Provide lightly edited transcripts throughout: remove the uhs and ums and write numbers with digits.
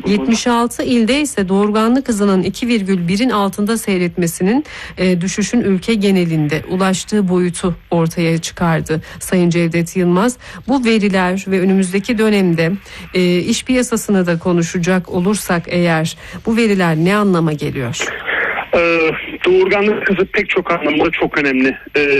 76 ilde ise doğurganlık hızının 2,1'in altında seyretmesinin düşüşün ülke genelinde ulaştığı boyutu ortaya çıkardı Sayın Cevdet Yılmaz. Bu veriler ve önümüzdeki dönemde iş piyasasını da konuşacak olursak eğer bu veriler ne anlama geliyor? Doğurganlık hızı pek çok anlamda çok önemli.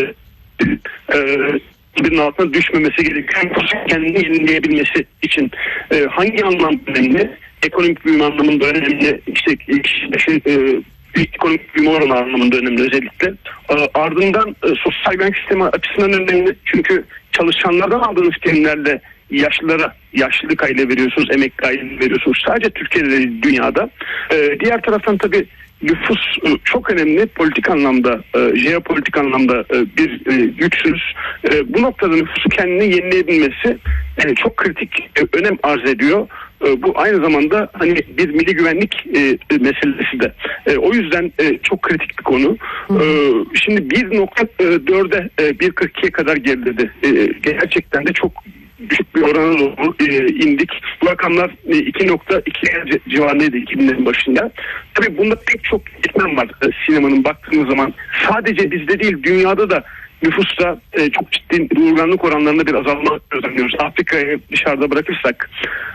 Birinin altına düşmemesi gerekiyor. Kendini yenileyebilmesi için hangi anlamda önemli? Ekonomik büyüme anlamında önemli. İşte ekonomik büyüme oranı anlamında önemli özellikle. Ardından sosyal güvenlik sistemi açısından önemli. Çünkü çalışanlardan aldığınız primlerle yaşlılara yaşlılık aile veriyorsunuz, emekli aile veriyorsunuz. Sadece Türkiye'de değil, dünyada. Diğer taraftan tabii nüfus çok önemli. Politik anlamda, jeopolitik anlamda bir güçsünüz. Bu noktada nüfusu kendini yenileyebilmesi çok kritik önem arz ediyor. Bu aynı zamanda hani bir milli güvenlik meselesi de. O yüzden çok kritik bir konu. Şimdi 1.4'e 1.42'ye kadar geriledi. Gerçekten de çok düşük bir orana doğru indik. Bu rakamlar 2.2 civarındaydı 2000'lerin başında. Tabii bunda pek çok etmen var sinemanın baktığımız zaman. Sadece bizde değil, dünyada da nüfusta çok ciddi doğurganlık oranlarında bir azalma gözlemliyoruz. Afrika'yı dışarıda bırakırsak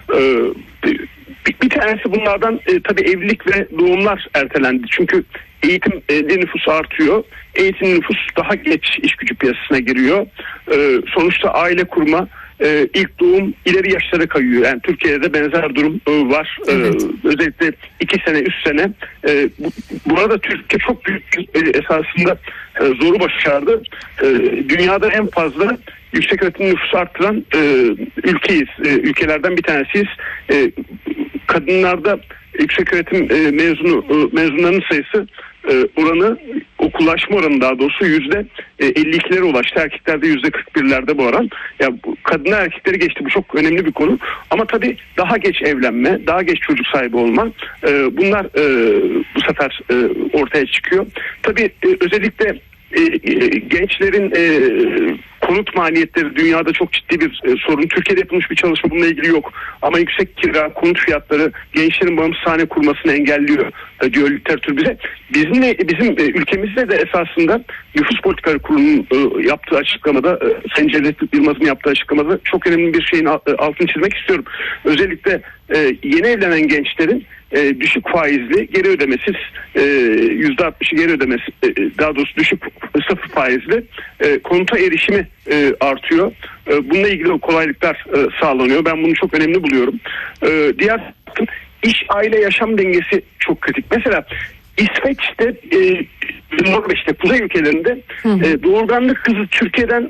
bir tanesi bunlardan tabii evlilik ve doğumlar ertelendi. Çünkü eğitimli nüfus artıyor. Eğitimli nüfus daha geç iş gücü piyasasına giriyor. Sonuçta aile kurma, ilk doğum ileri yaşlara kayıyor. Yani Türkiye'de de benzer durum var. Evet. Özellikle 2 sene, 3 sene. Burada Türkiye çok büyük esasında zoru başardı. Dünyada en fazla yüksek öğretim nüfusu arttıran ülkeyiz. Ülkelerden bir tanesiyiz. Kadınlarda yüksek öğretim mezunlarının sayısı oranı, okullaşma oranı daha doğrusu %52'lere ulaştı. Erkeklerde %41'lerde bu oran. Ya kadınlar erkekleri geçti. Bu çok önemli bir konu. Ama tabii daha geç evlenme, daha geç çocuk sahibi olma, bunlar bu sefer ortaya çıkıyor. Tabii özellikle gençlerin konut maliyetleri dünyada çok ciddi bir sorun. Türkiye'de yapılmış bir çalışma bununla ilgili yok. Ama yüksek kira, konut fiyatları gençlerin bağımsız hane kurmasını engelliyor diyor literatür bize. Bizim ülkemizde de esasında Nüfus Politikaları Kurulu'nun yaptığı açıklamada, Sayın Cevdet Yılmaz'ın yaptığı açıklamada çok önemli bir şeyin altını çizmek istiyorum. Özellikle yeni evlenen gençlerin düşük faizli, geri ödemesiz, %60'ı geri ödemesi, daha doğrusu düşük sıfır faizli konuta erişimi artıyor. Bununla ilgili kolaylıklar sağlanıyor. Ben bunu çok önemli buluyorum. Diğer iş aile yaşam dengesi çok kritik. Mesela İsveç'te, Norveç'te, kuzey ülkelerinde doğurganlık hızı Türkiye'den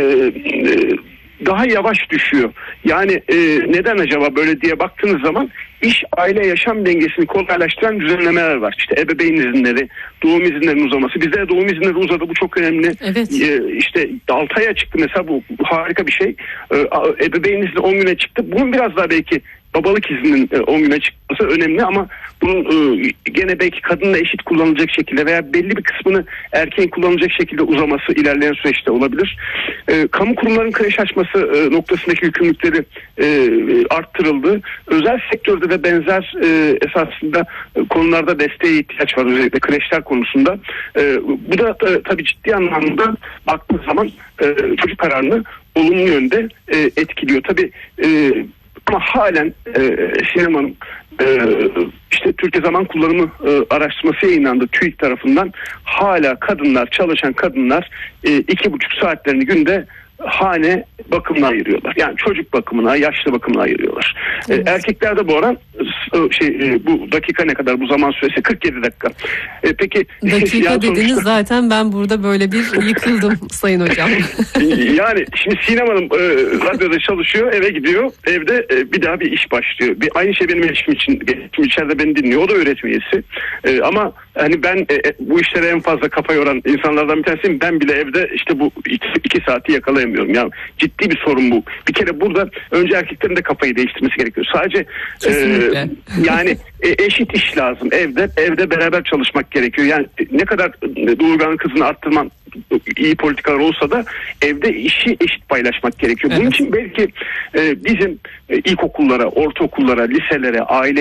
daha yavaş düşüyor. Yani neden acaba böyle diye baktığınız zaman iş aile yaşam dengesini kolaylaştıran düzenlemeler var. İşte ebeveyn izinleri, doğum izinlerinin uzaması. Bizde doğum izinleri uzadı, bu çok önemli. Evet. İşte 6 aya çıktı mesela, bu harika bir şey. Ebeveyn izni 10 güne çıktı. Bunun biraz daha belki babalık izninin 10 güne çıkması önemli ama bunun gene belki kadınla eşit kullanılacak şekilde veya belli bir kısmını erkeğin kullanılacak şekilde uzaması ilerleyen süreçte olabilir. Kamu kurumlarının kreş açması noktasındaki yükümlülükleri arttırıldı. Özel sektörde de benzer esasında konularda desteğe ihtiyaç var, özellikle kreşler konusunda. Bu da tabii ciddi anlamda baktığımız zaman çocuk kararını olumlu yönde etkiliyor. Tabii ama halen sinemanın işte Türkiye Zaman Kullanımı araştırması yayınlandı TÜİK tarafından. Hala kadınlar, çalışan kadınlar 2,5 saatlerini günde hane bakımına ayırıyorlar. Yani çocuk bakımına, yaşlı bakımına ayırıyorlar. Evet. Erkeklerde bu oran bu dakika ne kadar, bu zaman süresi 47 dakika. Peki dakika dediniz sonuçta... zaten ben burada böyle bir yıkıldım Sayın Hocam. Yani şimdi sinemanın radyoda çalışıyor, eve gidiyor, evde bir daha bir iş başlıyor. Aynı şey benim eşim için. İçeride beni dinliyor. O da öğretim üyesi. Ama hani ben bu işlere en fazla kafa yoran insanlardan bir tanesiyim. Ben bile evde işte bu 2 saati yakalayamıyorum. Yani ciddi bir sorun bu. Bir kere burada önce erkeklerin de kafayı değiştirmesi gerekiyor. Sadece yani eşit iş lazım. Evde beraber çalışmak gerekiyor. Yani ne kadar doğurganlık hızını arttırman iyi politikalar olsa da evde işi eşit paylaşmak gerekiyor. Evet. Bunun için belki bizim ilkokullara, ortaokullara, liselere, aile